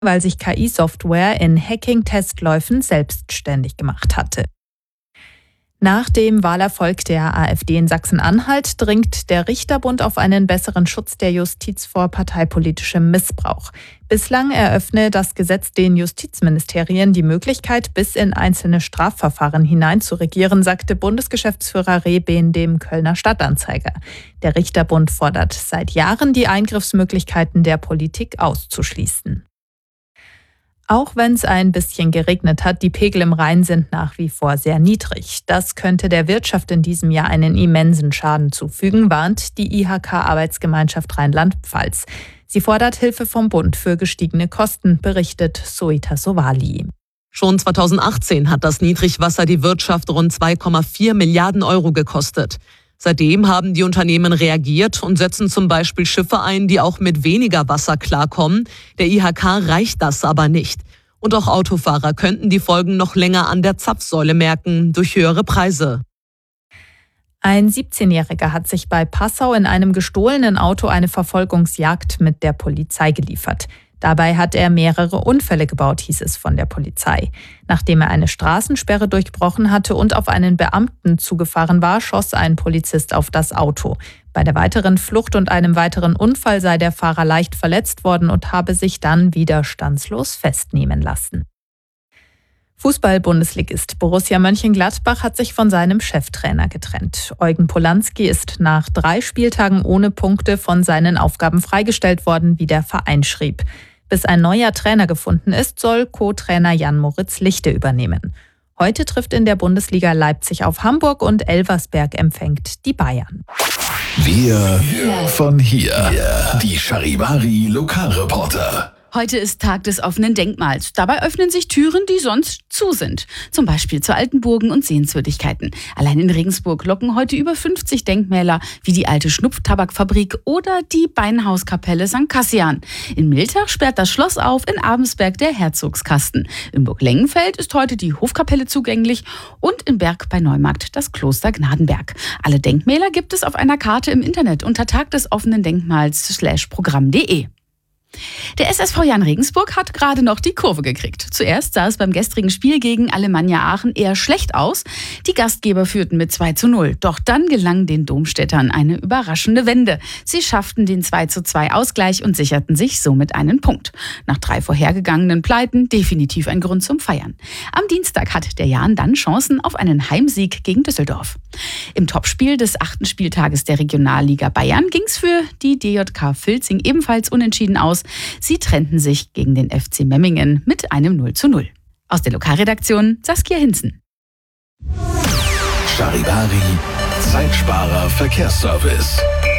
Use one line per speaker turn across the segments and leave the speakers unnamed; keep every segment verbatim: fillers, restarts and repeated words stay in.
weil sich K I-Software in Hacking-Testläufen selbstständig gemacht hatte. Nach dem Wahlerfolg der AfD in Sachsen-Anhalt dringt der Richterbund auf einen besseren Schutz der Justiz vor parteipolitischem Missbrauch. Bislang eröffne das Gesetz den Justizministerien die Möglichkeit, bis in einzelne Strafverfahren hinein zu regieren, sagte Bundesgeschäftsführer Rehbehn dem Kölner Stadtanzeiger. Der Richterbund fordert seit Jahren, die Eingriffsmöglichkeiten der Politik auszuschließen. Auch wenn es ein bisschen geregnet hat, die Pegel im Rhein sind nach wie vor sehr niedrig. Das könnte der Wirtschaft in diesem Jahr einen immensen Schaden zufügen, warnt die I H K-Arbeitsgemeinschaft Rheinland-Pfalz. Sie fordert Hilfe vom Bund für gestiegene Kosten, berichtet Soita Sowali.
Schon zweitausendachtzehn hat das Niedrigwasser die Wirtschaft rund zwei Komma vier Milliarden Euro gekostet. Seitdem haben die Unternehmen reagiert und setzen zum Beispiel Schiffe ein, die auch mit weniger Wasser klarkommen. Der I H K reicht das aber nicht. Und auch Autofahrer könnten die Folgen noch länger an der Zapfsäule merken, durch höhere Preise.
Ein siebzehnjähriger hat sich bei Passau in einem gestohlenen Auto eine Verfolgungsjagd mit der Polizei geliefert. Dabei hat er mehrere Unfälle gebaut, hieß es von der Polizei. Nachdem er eine Straßensperre durchbrochen hatte und auf einen Beamten zugefahren war, schoss ein Polizist auf das Auto. Bei der weiteren Flucht und einem weiteren Unfall sei der Fahrer leicht verletzt worden und habe sich dann widerstandslos festnehmen lassen. Fußball-Bundesligist Borussia Mönchengladbach hat sich von seinem Cheftrainer getrennt. Eugen Polanski ist nach drei Spieltagen ohne Punkte von seinen Aufgaben freigestellt worden, wie der Verein schrieb. Bis ein neuer Trainer gefunden ist, soll Co-Trainer Jan-Moritz Lichte übernehmen. Heute trifft in der Bundesliga Leipzig auf Hamburg und Elversberg empfängt die Bayern.
Wir von hier. Die Charivari Lokalreporter.
Heute ist Tag des offenen Denkmals. Dabei öffnen sich Türen, die sonst zu sind. Zum Beispiel zu alten Burgen und Sehenswürdigkeiten. Allein in Regensburg locken heute über fünfzig Denkmäler, wie die alte Schnupftabakfabrik oder die Beinhauskapelle Sankt Kassian. In Miltach sperrt das Schloss auf, in Abensberg der Herzogskasten. In Burg-Lengenfeld ist heute die Hofkapelle zugänglich und in Berg bei Neumarkt das Kloster Gnadenberg. Alle Denkmäler gibt es auf einer Karte im Internet unter Tag des offenen Denkmals slash Programm punkt de. Der S S V Jan Regensburg hat gerade noch die Kurve gekriegt. Zuerst sah es beim gestrigen Spiel gegen Alemannia Aachen eher schlecht aus. Die Gastgeber führten mit zwei zu null. Doch dann gelang den Domstädtern eine überraschende Wende. Sie schafften den zwei zu zwei Ausgleich und sicherten sich somit einen Punkt. Nach drei vorhergegangenen Pleiten definitiv ein Grund zum Feiern. Am Dienstag hat der Jan dann Chancen auf einen Heimsieg gegen Düsseldorf. Im Topspiel des achten Spieltages der Regionalliga Bayern ging es für die D J K Filzing ebenfalls unentschieden aus. Sie trennten sich gegen den F C Memmingen mit einem null zu null. Aus der Lokalredaktion Saskia Hinzen.
Charivari Zeitsparer Verkehrsservice.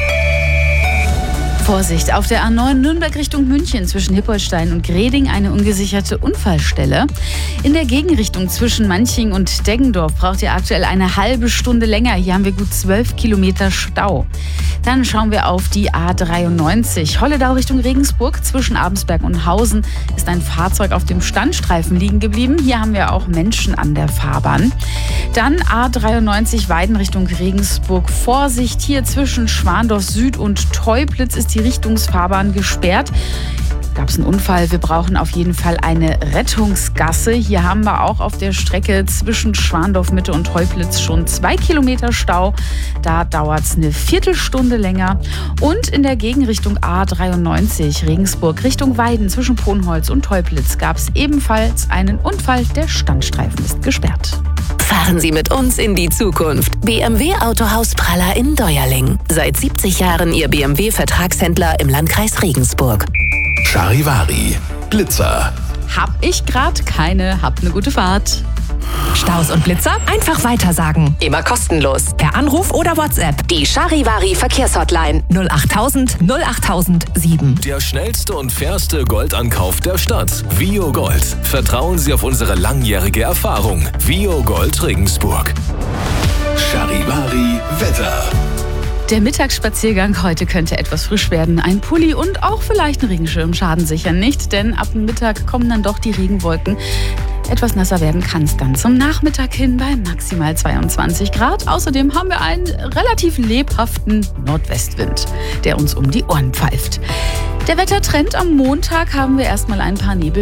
Vorsicht, auf der A neun Nürnberg Richtung München zwischen Hippolstein und Greding eine ungesicherte Unfallstelle. In der Gegenrichtung zwischen Manching und Deggendorf braucht ihr aktuell eine halbe Stunde länger. Hier haben wir gut zwölf Kilometer Stau. Dann schauen wir auf die A dreiundneunzig. Holledau Richtung Regensburg zwischen Abensberg und Hausen ist ein Fahrzeug auf dem Standstreifen liegen geblieben. Hier haben wir auch Menschen an der Fahrbahn. Dann A dreiundneunzig Weiden Richtung Regensburg. Vorsicht, hier zwischen Schwandorf Süd und Teublitz ist die Richtungsfahrbahn gesperrt. Gab es einen Unfall? Wir brauchen auf jeden Fall eine Rettungsgasse. Hier haben wir auch auf der Strecke zwischen Schwandorf Mitte und Teublitz schon zwei Kilometer Stau. Da dauert es eine Viertelstunde länger. Und in der Gegenrichtung A dreiundneunzig Regensburg Richtung Weiden zwischen Ponholz und Teublitz gab es ebenfalls einen Unfall. Der Standstreifen ist gesperrt.
Fahren Sie mit uns in die Zukunft. B M W Autohaus Praller in Deuerling. Seit siebzig Jahren Ihr B M W-Vertragshändler im Landkreis Regensburg.
Charivari Blitzer.
Hab ich grad keine. Habt eine gute Fahrt.
Staus und Blitzer einfach weitersagen.
Immer kostenlos.
Per Anruf oder WhatsApp.
Die Charivari Verkehrshotline
null achttausend null achttausend sieben.
Der schnellste und fairste Goldankauf der Stadt. Vio Gold. Vertrauen Sie auf unsere langjährige Erfahrung. Vio Gold Regensburg. Charivari Wetter.
Der Mittagsspaziergang heute könnte etwas frisch werden. Ein Pulli und auch vielleicht ein Regenschirm schaden sicher nicht, denn ab dem Mittag kommen dann doch die Regenwolken. Etwas nasser werden kann es dann zum Nachmittag hin bei maximal zweiundzwanzig Grad. Außerdem haben wir einen relativ lebhaften Nordwestwind, der uns um die Ohren pfeift. Der Wettertrend: am Montag haben wir erstmal ein paar Nebel.